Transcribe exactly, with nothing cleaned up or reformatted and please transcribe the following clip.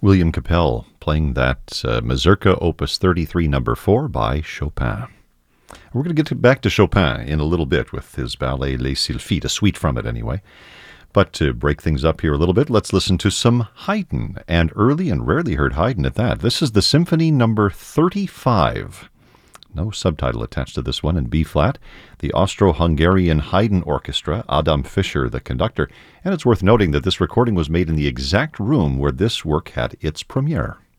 William Capell playing that uh, Mazurka Opus thirty-three number four by Chopin. We're going to get back to Chopin in a little bit with his ballet Les Sylphides, a suite from it anyway. But to break things up here a little bit, let's listen to some Haydn, and early and rarely heard Haydn at that. This is the Symphony number thirty-five. No subtitle attached to this one in B-flat. The Austro-Hungarian Haydn Orchestra, Adam Fischer, the conductor. And it's worth noting that this recording was made in the exact room where this work had its premiere.